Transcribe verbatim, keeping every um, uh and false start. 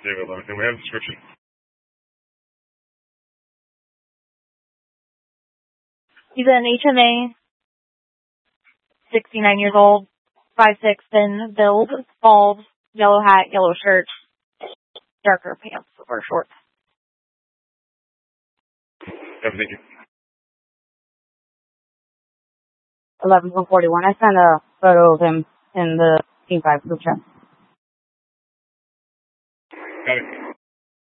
David eleven. Can we have a description? He's an H M A, sixty-nine years old, five six, thin build, bald, yellow hat, yellow shirt, darker pants or shorts. Thank you. eleven from forty-one. I sent a photo of him in the Team five group chat. Got it.